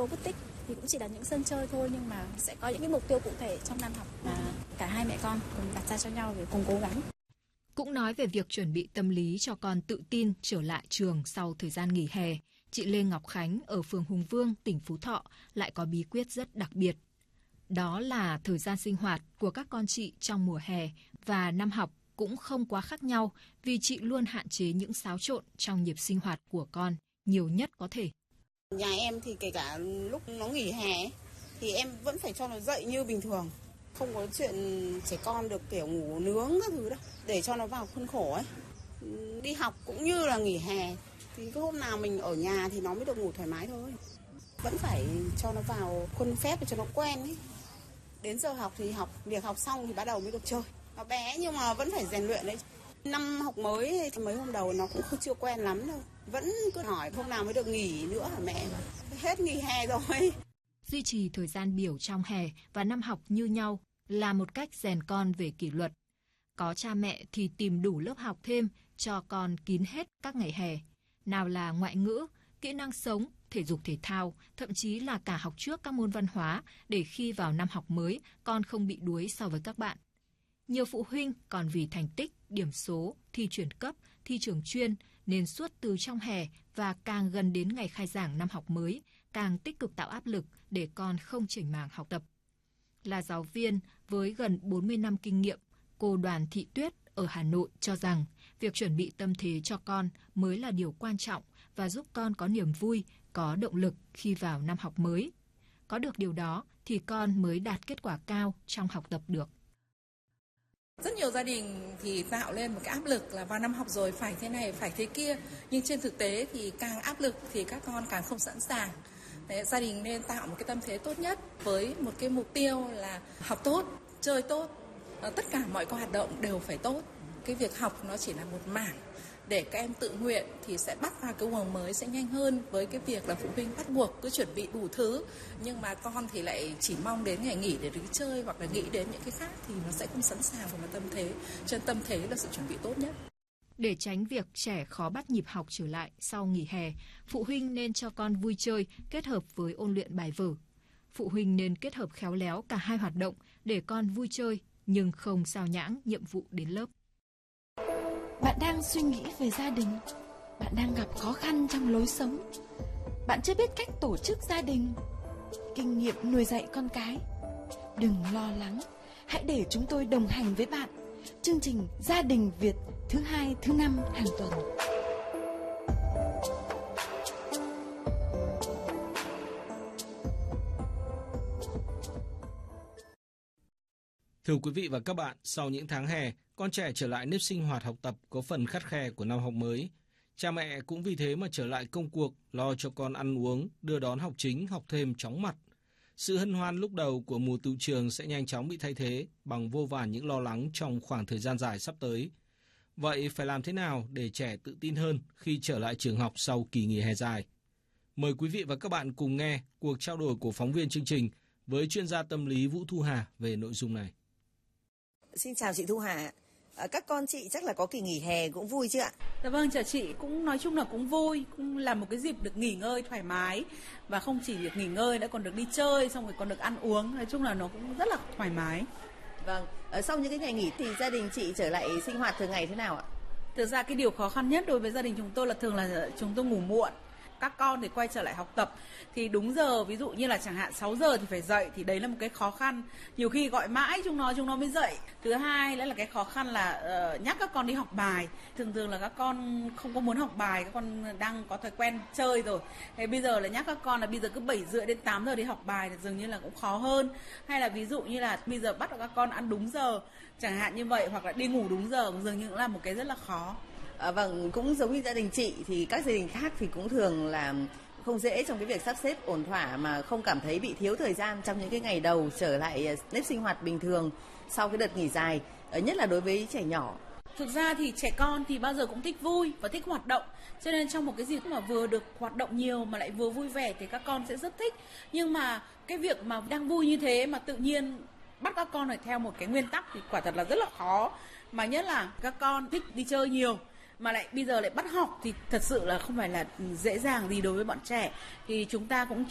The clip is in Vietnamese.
robotics thì cũng chỉ là những sân chơi thôi, nhưng mà sẽ có những cái mục tiêu cụ thể trong năm học mà cả hai mẹ con cùng đặt ra cho nhau để cùng cố gắng. Cũng nói về việc chuẩn bị tâm lý cho con tự tin trở lại trường sau thời gian nghỉ hè, chị Lê Ngọc Khánh ở phường Hùng Vương, tỉnh Phú Thọ lại có bí quyết rất đặc biệt. Đó là thời gian sinh hoạt của các con chị trong mùa hè và năm học cũng không quá khác nhau, vì chị luôn hạn chế những xáo trộn trong nhịp sinh hoạt của con nhiều nhất có thể. Nhà em thì kể cả lúc nó nghỉ hè thì em vẫn phải cho nó dậy như bình thường. Không có chuyện trẻ con được kiểu ngủ nướng các thứ đâu, để cho nó vào khuôn khổ ấy. Đi học cũng như là nghỉ hè thì cái hôm nào mình ở nhà thì nó mới được ngủ thoải mái thôi. Vẫn phải cho nó vào khuôn phép để cho nó quen ấy. Đến giờ học thì học, việc học xong thì bắt đầu mới được chơi. Nó bé nhưng mà vẫn phải rèn luyện đấy. Năm học mới mấy hôm đầu nó cũng chưa quen lắm đâu. Vẫn cứ hỏi hôm nào mới được nghỉ nữa hả mẹ? Hết nghỉ hè rồi. Duy trì thời gian biểu trong hè và năm học như nhau là một cách rèn con về kỷ luật. Có cha mẹ thì tìm đủ lớp học thêm cho con kín hết các ngày hè. Nào là ngoại ngữ, kỹ năng sống, thể dục thể thao, thậm chí là cả học trước các môn văn hóa để khi vào năm học mới con không bị đuối so với các bạn. Nhiều phụ huynh còn vì thành tích, điểm số, thi chuyển cấp, thi trường chuyên nên suốt từ trong hè và càng gần đến ngày khai giảng năm học mới, càng tích cực tạo áp lực để con không chểnh mảng học tập. Là giáo viên với gần 40 năm kinh nghiệm, cô Đoàn Thị Tuyết ở Hà Nội cho rằng việc chuẩn bị tâm thế cho con mới là điều quan trọng và giúp con có niềm vui, có động lực khi vào năm học mới. Có được điều đó thì con mới đạt kết quả cao trong học tập được. Rất nhiều gia đình thì tạo lên một cái áp lực là vào năm học rồi phải thế này, phải thế kia. Nhưng trên thực tế thì càng áp lực thì các con càng không sẵn sàng. Đấy, gia đình nên tạo một cái tâm thế tốt nhất với một cái mục tiêu là học tốt, chơi tốt. Tất cả mọi các hoạt động đều phải tốt. Cái việc học nó chỉ là một mảng. Để các em tự nguyện thì sẽ bắt vào cái guồng mới sẽ nhanh hơn với cái việc là phụ huynh bắt buộc cứ chuẩn bị đủ thứ. Nhưng mà con thì lại chỉ mong đến ngày nghỉ để đi chơi hoặc là nghĩ đến những cái khác thì nó sẽ không sẵn sàng vào tâm thế. Cho nên tâm thế là sự chuẩn bị tốt nhất. Để tránh việc trẻ khó bắt nhịp học trở lại sau nghỉ hè, phụ huynh nên cho con vui chơi kết hợp với ôn luyện bài vở. Phụ huynh nên kết hợp khéo léo cả hai hoạt động để con vui chơi nhưng không sao nhãng nhiệm vụ đến lớp. Bạn đang suy nghĩ về gia đình, bạn đang gặp khó khăn trong lối sống, bạn chưa biết cách tổ chức gia đình, kinh nghiệm nuôi dạy con cái. Đừng lo lắng, hãy để chúng tôi đồng hành với bạn. Chương trình Gia đình Việt thứ 2, thứ 5 hàng tuần. Thưa quý vị và các bạn, sau những tháng hè, con trẻ trở lại nếp sinh hoạt học tập có phần khắt khe của năm học mới. Cha mẹ cũng vì thế mà trở lại công cuộc lo cho con ăn uống, đưa đón học chính, học thêm chóng mặt. Sự hân hoan lúc đầu của mùa tựu trường sẽ nhanh chóng bị thay thế bằng vô vàn những lo lắng trong khoảng thời gian dài sắp tới. Vậy phải làm thế nào để trẻ tự tin hơn khi trở lại trường học sau kỳ nghỉ hè dài? Mời quý vị và các bạn cùng nghe cuộc trao đổi của phóng viên chương trình với chuyên gia tâm lý Vũ Thu Hà về nội dung này. Xin chào chị Thu Hà. Các con chị chắc là có kỳ nghỉ hè cũng vui chứ ạ? Dạ vâng, chào chị. Cũng nói chung là cũng vui, cũng là một cái dịp được nghỉ ngơi thoải mái. Và không chỉ được nghỉ ngơi, đã còn được đi chơi, xong rồi còn được ăn uống. Nói chung là nó cũng rất là thoải mái. Vâng, sau những cái ngày nghỉ thì gia đình chị trở lại sinh hoạt thường ngày thế nào ạ? Thực ra cái điều khó khăn nhất đối với gia đình chúng tôi là thường là chúng tôi ngủ muộn. Các con thì quay trở lại học tập thì đúng giờ, ví dụ như là chẳng hạn 6 giờ thì phải dậy, thì đấy là một cái khó khăn. Nhiều khi gọi mãi chúng nó mới dậy. Thứ hai nữa là cái khó khăn là nhắc các con đi học bài. Thường là các con không có muốn học bài, các con đang có thói quen chơi rồi. Thế bây giờ là nhắc các con là bây giờ cứ 7:30 đến 8 giờ đi học bài thì dường như là cũng khó hơn. Hay là ví dụ như là bây giờ bắt các con ăn đúng giờ, chẳng hạn như vậy, hoặc là đi ngủ đúng giờ, dường như cũng là một cái rất là khó. Vâng, cũng giống như gia đình chị thì các gia đình khác thì cũng thường là không dễ trong cái việc sắp xếp ổn thỏa mà không cảm thấy bị thiếu thời gian trong những cái ngày đầu trở lại nếp sinh hoạt bình thường sau cái đợt nghỉ dài, nhất là đối với trẻ nhỏ. Thực ra thì trẻ con thì bao giờ cũng thích vui và thích hoạt động, cho nên trong một cái dịp mà vừa được hoạt động nhiều mà lại vừa vui vẻ thì các con sẽ rất thích. Nhưng mà cái việc mà đang vui như thế mà tự nhiên bắt các con phải theo một cái nguyên tắc thì quả thật là rất là khó. Mà nhất là các con thích đi chơi nhiều mà lại bây giờ lại bắt học thì thật sự là không phải là dễ dàng gì đối với bọn trẻ. Thì chúng ta cũng